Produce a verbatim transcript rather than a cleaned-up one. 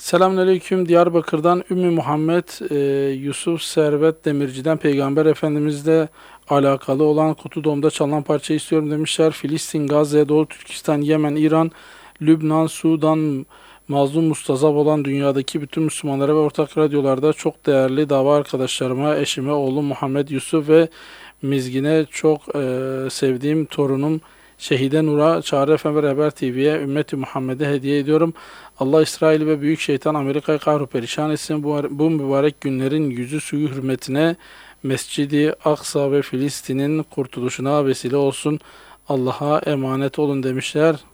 Selamünaleyküm. Diyarbakır'dan Ümmü Muhammed, e, Yusuf Servet Demirci'den Peygamber Efendimizle alakalı olan Kutu Doğum'da çalınan parçayı istiyorum demişler. Filistin, Gazze, Doğu Türkistan, Yemen, İran, Lübnan, Sudan, mazlum mustazaf olan dünyadaki bütün Müslümanlara ve ortak radyolarda çok değerli dava arkadaşlarıma, eşime, oğlum Muhammed Yusuf ve Mizgin'e çok e, sevdiğim torunum Şehide Nur'a, Çağrı Efem ve Rehber T V'ye, Ümmeti Muhammed'e hediye ediyorum. Allah İsrail ve büyük şeytan Amerika'yı kahru perişan etsin. Bu, bu mübarek günlerin yüzü suyu hürmetine Mescidi Aksa ve Filistin'in kurtuluşuna vesile olsun. Allah'a emanet olun demişler.